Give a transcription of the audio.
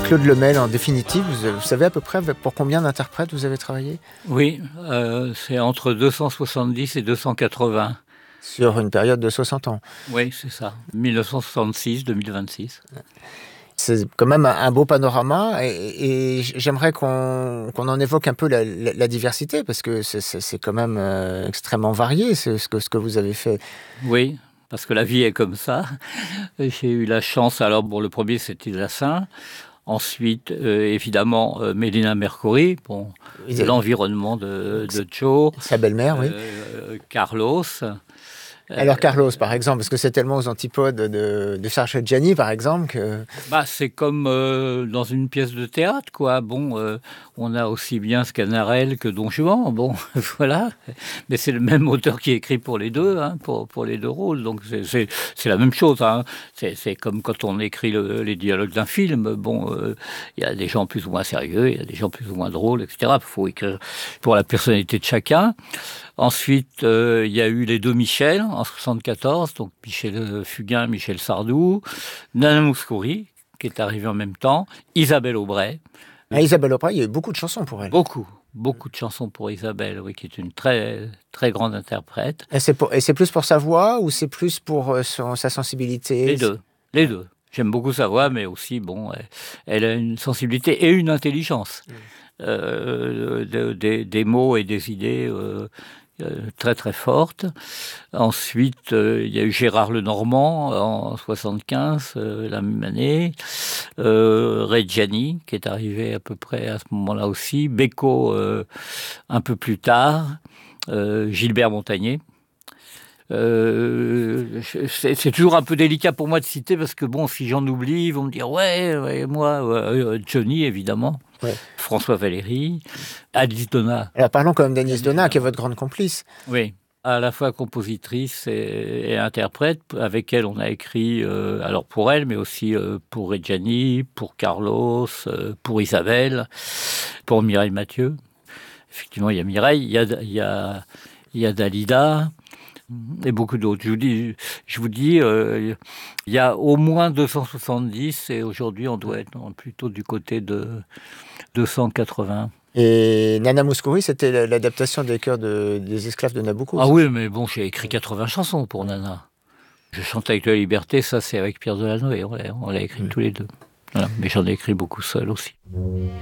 Claude Lemel, en définitive, vous savez à peu près pour combien d'interprètes vous avez travaillé? Oui, c'est entre 270 et 280. Sur une période de 60 ans. Oui, c'est ça. 1966-2026. C'est quand même un beau panorama et j'aimerais qu'on en évoque un peu la diversité parce que c'est quand même extrêmement varié ce que vous avez fait. Oui, parce que la vie est comme ça. J'ai eu la chance, alors bon, le premier c'était Lassin. Ensuite, évidemment, Mélina Mercouri, bon, l'environnement de Joe. Sa belle-mère, oui. Carlos. Alors Carlos, par exemple, parce que c'est tellement aux antipodes de Serge Reggiani, par exemple, que... C'est comme dans une pièce de théâtre, quoi. Bon, on a aussi bien Sganarelle que Don Juan, bon, voilà. Mais c'est le même auteur qui écrit pour les deux, hein, pour les deux rôles. Donc c'est la même chose, hein. C'est comme quand on écrit les dialogues d'un film. Bon, il y a des gens plus ou moins sérieux, il y a des gens plus ou moins drôles, etc. Il faut écrire pour la personnalité de chacun. Ensuite, il y a eu les deux Michel en 1974, donc Michel Fugain, Michel Sardou, Nana Mouskouri, qui est arrivée en même temps, Isabelle Aubray. Isabelle Aubray, il y a eu beaucoup de chansons pour elle. Beaucoup de chansons pour Isabelle, oui, qui est une très, très grande interprète. Et c'est plus pour sa voix ou c'est plus pour sa sensibilité? Les deux. J'aime beaucoup sa voix, mais aussi, bon, elle a une sensibilité et une intelligence. Des mots et des idées très très fortes. Ensuite, il y a eu Gérard Lenormand en 75, la même année. Reggiani, qui est arrivé à peu près à ce moment-là aussi. Beko, un peu plus tard. Gilbert Montagné. C'est toujours un peu délicat pour moi de citer parce que bon, si j'en oublie, ils vont me dire ouais moi, Johnny évidemment, ouais. François Valéry, Agnès Donat. Alors parlons quand même d'Agnès Donat, qui est votre grande complice. Oui, à la fois compositrice et interprète. Avec elle, on a écrit alors pour elle, mais aussi pour Reggiani, pour Carlos, pour Isabelle, pour Mireille Mathieu. Effectivement, il y a Mireille, il y a Dalida. Et beaucoup d'autres. Je vous dis, il y a au moins 270 et aujourd'hui on doit être plutôt du côté de 280. Et Nana Mouskouri, c'était l'adaptation des chœurs des esclaves de Nabucco. Ah oui, mais bon, j'ai écrit 80 chansons pour Nana. Je chante avec la liberté, ça c'est avec Pierre Delanoë, on l'a écrit tous les deux. Voilà. Mais j'en ai écrit beaucoup seul aussi.